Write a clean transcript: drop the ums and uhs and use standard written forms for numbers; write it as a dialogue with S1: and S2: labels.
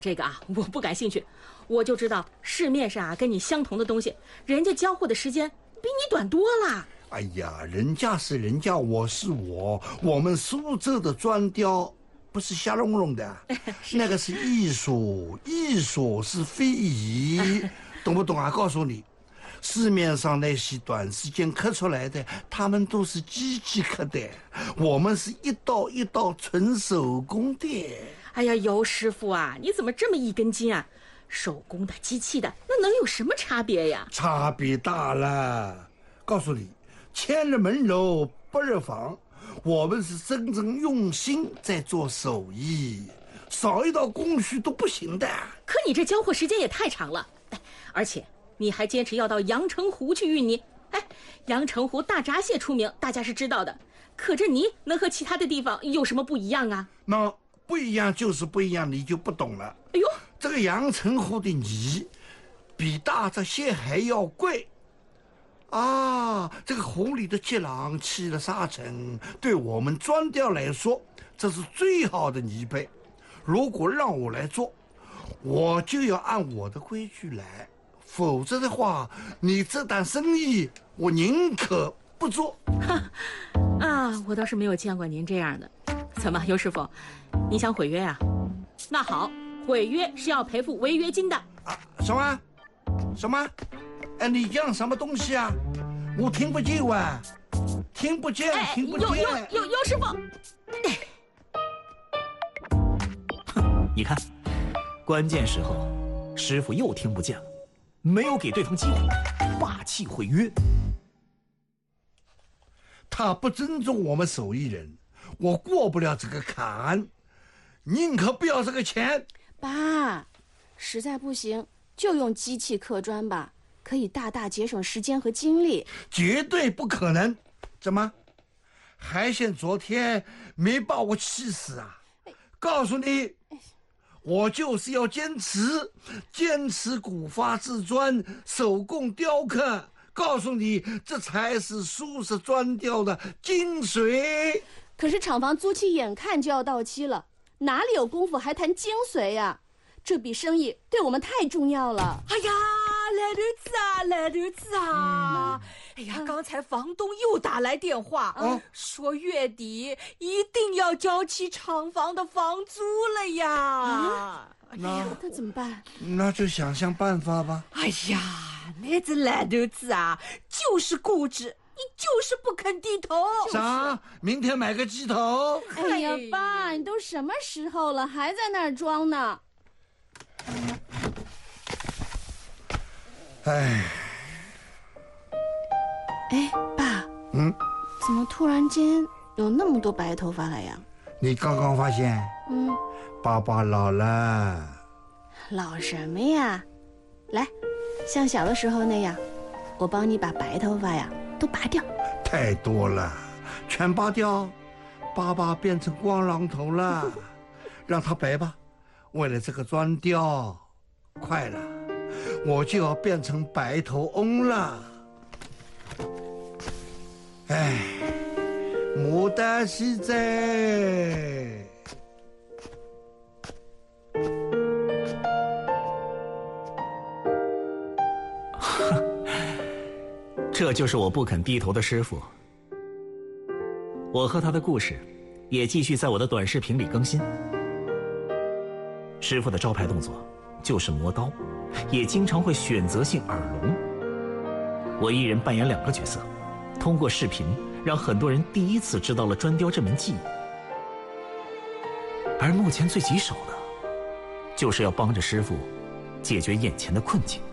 S1: 这个啊，我不感兴趣。我就知道市面上啊跟你相同的东西，人家交货的时间比你短多了。
S2: 哎呀，人家是人家，我是我，我们苏州的砖雕不是瞎弄弄的，那个是艺术，艺术是非遗，懂不懂啊？告诉你，市面上那些短时间刻出来的，他们都是机器刻的，我们是一刀一刀纯手工的。
S1: 哎呀，尤师傅啊，你怎么这么一根筋啊？手工的、机器的，那能有什么差别呀？
S2: 差别大了，告诉你，千日门楼不日坊，我们是真正用心在做手艺，少一道工序都不行的。
S1: 可你这交货时间也太长了，而且你还坚持要到阳澄湖去运泥。阳澄湖大闸蟹出名，大家是知道的，可这泥能和其他的地方有什么不一样啊？
S2: 那不一样就是不一样，你就不懂了。
S1: 哎呦，
S2: 这个阳澄湖的泥比大闸蟹还要贵啊！这个湖里的激浪起了沙尘，对我们砖雕来说，这是最好的泥胚。如果让我来做，我就要按我的规矩来，否则的话，你这单生意我宁可不做。
S1: 啊，我倒是没有见过您这样的。怎么，尤师傅，你想毁约呀？那好，毁约是要赔付违约金的。
S2: 啊，什么？什么？哎，你讲什么东西啊？我听不见哇，听不见，听不见。
S1: 尤师傅，
S3: 你看，关键时候，师傅又听不见了，没有给对方机会，霸气毁约。
S2: 他不尊重我们手艺人，我过不了这个坎，宁可不要这个钱。
S4: 爸，实在不行就用机器刻砖吧，可以大大节省时间和精力。
S2: 绝对不可能！怎么，还嫌昨天没把我气死啊？告诉你，我就是要坚持古法制砖，手工雕刻。告诉你，这才是苏式砖雕的精髓。
S4: 可是厂房租期眼看就要到期了，哪里有功夫还谈精髓呀？这笔生意对我们太重要了。
S5: 哎呀，来头子啊！哎呀，刚才房东又打来电话，说月底一定要交齐厂房的房租了呀。
S2: 那
S4: 怎么办？
S2: 那就想想办法吧。
S5: 哎呀，那这来头子啊，就是固执，你就是不肯低头。
S2: 啥？明天买个鸡头？
S4: 哎呀，爸，你都什么时候了，还在那儿装呢？
S2: 哎，
S4: 爸，怎么突然间有那么多白头发了呀？
S2: 你刚刚发现？爸爸老了。
S4: 老什么呀？来，像小的时候那样，我帮你把白头发呀都拔掉。
S2: 太多了，全拔掉，爸爸变成光狼头了。让他白吧，为了这个砖雕，快了，我就要变成白头翁了。哎，牡丹西在。
S3: 这就是我不肯低头的师傅。我和他的故事也继续在我的短视频里更新。师傅的招牌动作就是磨刀，也经常会选择性耳聋。我一人扮演2个角色，通过视频让很多人第一次知道了砖雕这门技艺。而目前最棘手的，就是要帮着师傅解决眼前的困境。